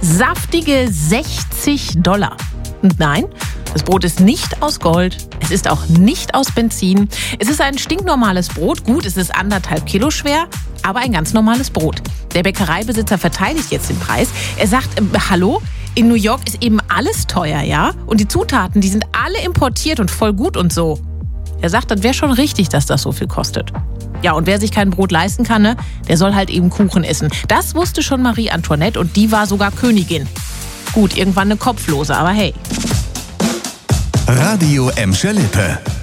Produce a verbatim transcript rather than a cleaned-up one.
Saftige sechzig Dollar. Und nein, das Brot ist nicht aus Gold. Es ist auch nicht aus Benzin. Es ist ein stinknormales Brot. Gut, es ist anderthalb Kilo schwer, aber ein ganz normales Brot. Der Bäckereibesitzer verteidigt jetzt den Preis. Er sagt, äh, hallo? In New York ist eben alles teuer, ja? Und die Zutaten, die sind alle importiert und voll gut und so. Er sagt, das wäre schon richtig, dass das so viel kostet. Ja, und wer sich kein Brot leisten kann, ne, der soll halt eben Kuchen essen. Das wusste schon Marie Antoinette und die war sogar Königin. Gut, irgendwann eine Kopflose, aber hey. Radio Emscher Lippe.